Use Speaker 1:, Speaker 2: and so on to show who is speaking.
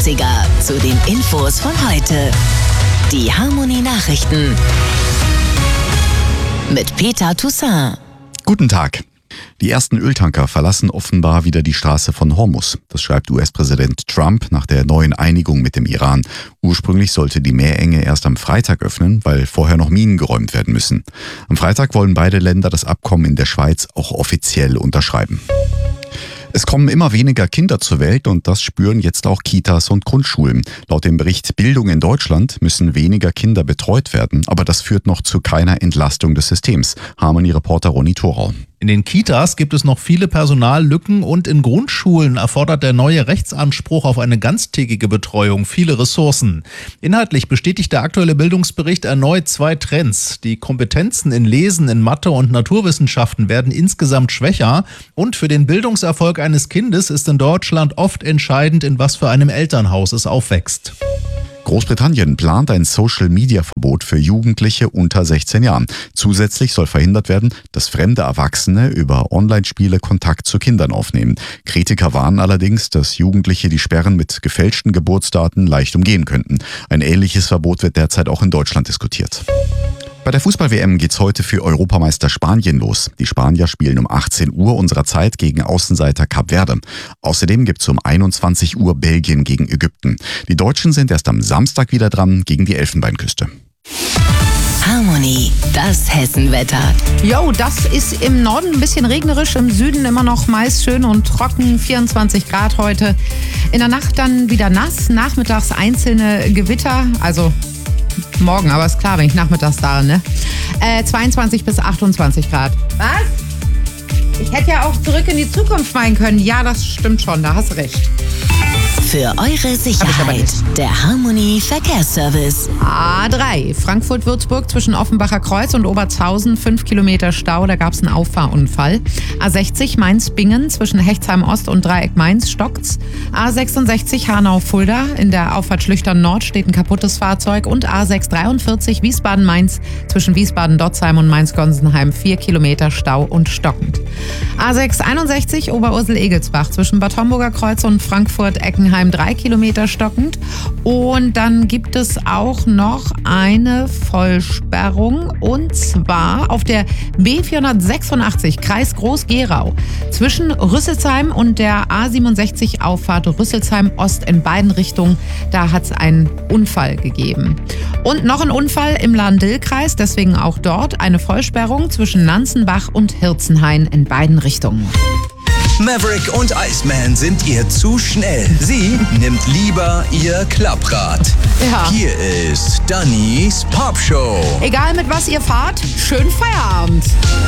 Speaker 1: 80er zu den Infos von heute. Die Harmonie-Nachrichten mit Peter Toussaint.
Speaker 2: Guten Tag. Die ersten Öltanker verlassen offenbar wieder die Straße von Hormuz. Das schreibt US-Präsident Trump nach der neuen Einigung mit dem Iran. Ursprünglich sollte die Meerenge erst am Freitag öffnen, weil vorher noch Minen geräumt werden müssen. Am Freitag wollen beide Länder das Abkommen in der Schweiz auch offiziell unterschreiben. Es kommen immer weniger Kinder zur Welt und das spüren jetzt auch Kitas und Grundschulen. Laut dem Bericht Bildung in Deutschland müssen weniger Kinder betreut werden, aber das führt noch zu keiner Entlastung des Systems. Harmonie-Reporter Ronny Thorau.
Speaker 3: In den Kitas gibt es noch viele Personallücken und in Grundschulen erfordert der neue Rechtsanspruch auf eine ganztägige Betreuung viele Ressourcen. Inhaltlich bestätigt der aktuelle Bildungsbericht erneut zwei Trends. Die Kompetenzen in Lesen, in Mathe und Naturwissenschaften werden insgesamt schwächer und für den Bildungserfolg eines Kindes ist in Deutschland oft entscheidend, in was für einem Elternhaus es aufwächst.
Speaker 2: Großbritannien plant ein Social-Media-Verbot für Jugendliche unter 16 Jahren. Zusätzlich soll verhindert werden, dass fremde Erwachsene über Online-Spiele Kontakt zu Kindern aufnehmen. Kritiker warnen allerdings, dass Jugendliche die Sperren mit gefälschten Geburtsdaten leicht umgehen könnten. Ein ähnliches Verbot wird derzeit auch in Deutschland diskutiert. Bei der Fußball-WM geht's heute für Europameister Spanien los. Die Spanier spielen um 18 Uhr unserer Zeit gegen Außenseiter Kap Verde. Außerdem gibt's um 21 Uhr Belgien gegen Ägypten. Die Deutschen sind erst am Samstag wieder dran gegen die Elfenbeinküste.
Speaker 1: Harmonie, das Hessenwetter.
Speaker 4: Das ist im Norden ein bisschen regnerisch, im Süden immer noch meist schön und trocken, 24 Grad heute. In der Nacht dann wieder nass, nachmittags einzelne Gewitter, also morgen, aber ist klar, wenn ich nachmittags da, ne? 22 bis 28 Grad. Was? Ich hätte ja auch zurück in die Zukunft meinen können. Ja, das stimmt schon, da hast du recht.
Speaker 1: Für eure Sicherheit, der Harmonie Verkehrsservice.
Speaker 4: A3, Frankfurt-Würzburg zwischen Offenbacher Kreuz und Obertshausen, 5 Kilometer Stau, da gab es einen Auffahrunfall. A60, Mainz-Bingen zwischen Hechtsheim-Ost und Dreieck Mainz, stockt's. A66, Hanau-Fulda, in der Auffahrt Schlüchtern-Nord steht ein kaputtes Fahrzeug. Und A643, Wiesbaden-Mainz zwischen Wiesbaden-Dotzheim und Mainz-Gonsenheim, 4 Kilometer Stau und stockend. A661, Oberursel-Egelsbach zwischen Bad Homburger Kreuz und Frankfurt-Eckenheim, 3 Kilometer stockend. Und dann gibt es auch noch eine Vollsperrung und zwar auf der B486 Kreis Groß-Gerau zwischen Rüsselsheim und der A67 Auffahrt Rüsselsheim Ost in beiden Richtungen. Da hat es einen Unfall gegeben. Und noch ein Unfall im Lahn-Dill-Kreis, deswegen auch dort eine Vollsperrung zwischen Nanzenbach und Hirzenhain in beiden Richtungen.
Speaker 5: Maverick und Iceman sind ihr zu schnell. Sie nimmt lieber ihr Klapprad.
Speaker 4: Ja.
Speaker 5: Hier ist Dannys Popshow.
Speaker 4: Egal mit was ihr fahrt, schönen Feierabend.